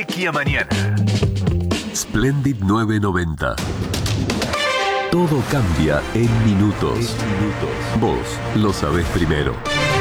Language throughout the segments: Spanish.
Vecchia Mañana. Splendid 990. Todo cambia en minutos. Vos lo sabés primero.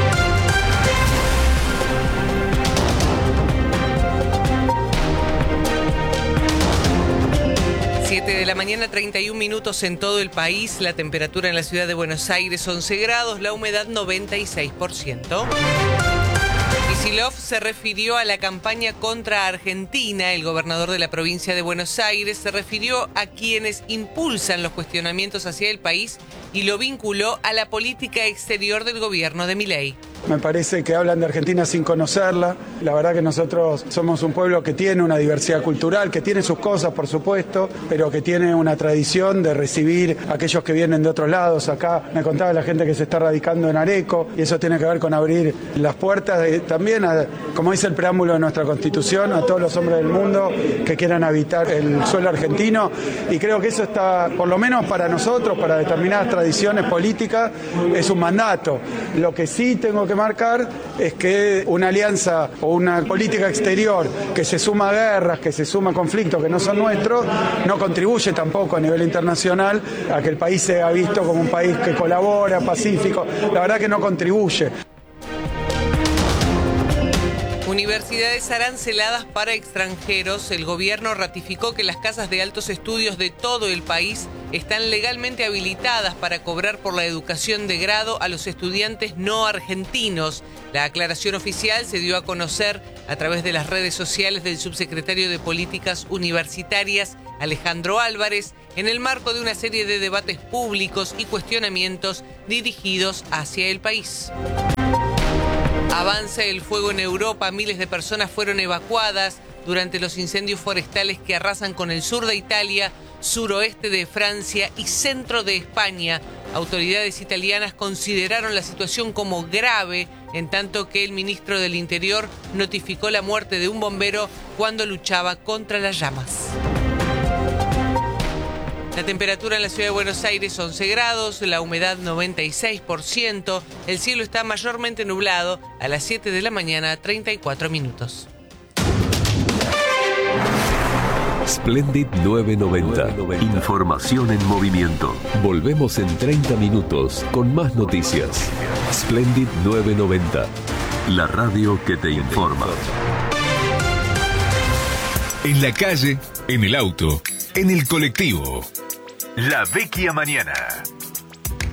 De la mañana, 31 minutos en todo el país. La temperatura en la ciudad de Buenos Aires, 11 grados, la humedad 96%. Kicillof se refirió a la campaña contra Argentina. El gobernador de la provincia de Buenos Aires se refirió a quienes impulsan los cuestionamientos hacia el país y lo vinculó a la política exterior del gobierno de Milei. Me parece que hablan de Argentina sin conocerla. La verdad que nosotros somos un pueblo que tiene una diversidad cultural, que tiene sus cosas, por supuesto, pero que tiene una tradición de recibir a aquellos que vienen de otros lados. Acá me contaba la gente que se está radicando en Areco, y eso tiene que ver con abrir las puertas también, como dice el preámbulo de nuestra Constitución, a todos los hombres del mundo que quieran habitar el suelo argentino. Y creo que eso está, por lo menos para nosotros, para determinadas tradiciones políticas, es un mandato. Lo que sí tengo que marcar es que una alianza o una política exterior que se suma a guerras, que se suma a conflictos que no son nuestros, no contribuye tampoco a nivel internacional a que el país sea visto como un país que colabora, pacífico. La verdad que no contribuye. Universidades aranceladas para extranjeros. El gobierno ratificó que las casas de altos estudios de todo el país están legalmente habilitadas para cobrar por la educación de grado a los estudiantes no argentinos. La aclaración oficial se dio a conocer a través de las redes sociales del subsecretario de Políticas Universitarias, Alejandro Álvarez, en el marco de una serie de debates públicos y cuestionamientos dirigidos hacia el país. Avanza el fuego en Europa, miles de personas fueron evacuadas durante los incendios forestales que arrasan con el sur de Italia, suroeste de Francia y centro de España. Autoridades italianas consideraron la situación como grave, en tanto que el ministro del Interior notificó la muerte de un bombero cuando luchaba contra las llamas. La temperatura en la ciudad de Buenos Aires, 11 grados, la humedad 96%, el cielo está mayormente nublado. A las 7 de la mañana, 34 minutos. Splendid 990. Información en movimiento. Volvemos en 30 minutos con más noticias. Splendid 990. La radio que te informa. En la calle, en el auto, en el colectivo. La Vecchia Mañana.